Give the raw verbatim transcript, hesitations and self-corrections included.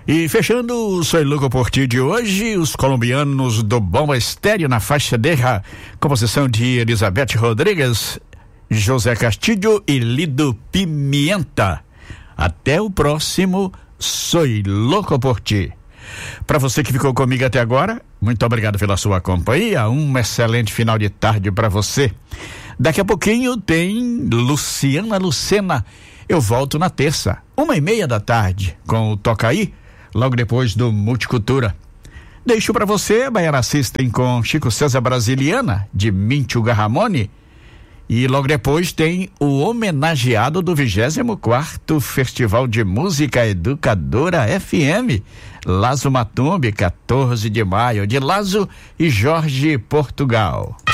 E fechando o Soy Louco por Ti de hoje, os colombianos do Bomba Estéreo na faixa Deja, composição de Elizabeth Rodrigues, José Castilho e Lido Pimienta. Até o próximo Soy Louco por Ti. Para você que ficou comigo até agora, muito obrigado pela sua companhia. Um excelente final de tarde para você. Daqui a pouquinho tem Luciana Lucena. Eu volto na terça, uma e meia da tarde, com o Toca Aí, logo depois do Multicultura. Deixo para você Baiana System com Chico César Brasiliana, de Mintio Garramone. E logo depois tem o homenageado do vigésimo quarto Festival de Música Educadora F M, Lazo Matumbi, quatorze de maio, de Lazo e Jorge Portugal.